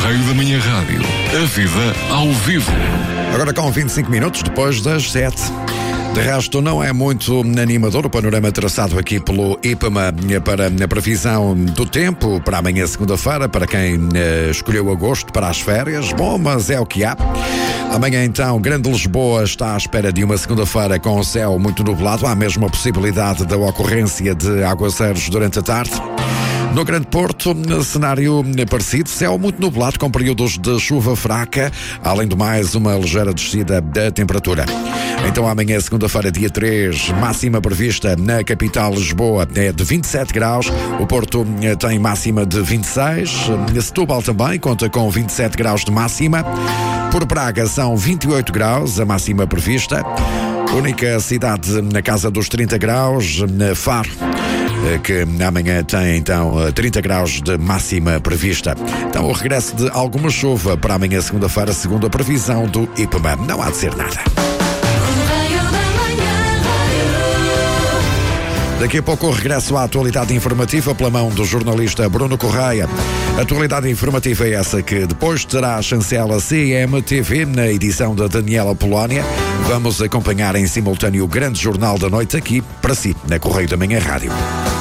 Correio da Manhã Rádio. A vida ao vivo. Agora com 25 minutos depois das 7. De resto, não é muito animador o panorama traçado aqui pelo IPMA para a previsão do tempo para amanhã, segunda-feira, para quem escolheu agosto para as férias. Bom, mas é o que há. Amanhã, então, Grande Lisboa está à espera de uma segunda-feira com o céu muito nublado. Há mesmo a possibilidade da ocorrência de aguaceiros durante a tarde. No Grande Porto, cenário parecido, céu muito nublado com períodos de chuva fraca, além do mais uma ligeira descida da temperatura. Então amanhã, segunda-feira, dia 3, máxima prevista na capital Lisboa é de 27 graus, o Porto tem máxima de 26, Setúbal também conta com 27 graus de máxima, por Braga são 28 graus, a máxima prevista, única cidade na casa dos 30 graus, Faro, que amanhã tem então 30 graus de máxima prevista. Então o regresso de alguma chuva para amanhã, segunda-feira, segundo a previsão do IPMA. Não há de ser nada. Daqui a pouco o regresso à atualidade informativa pela mão do jornalista Bruno Correia. A atualidade informativa é essa que depois terá a chancela CMTV na edição da Daniela Polónia. Vamos acompanhar em simultâneo o grande jornal da noite aqui para si, na Correio da Manhã Rádio.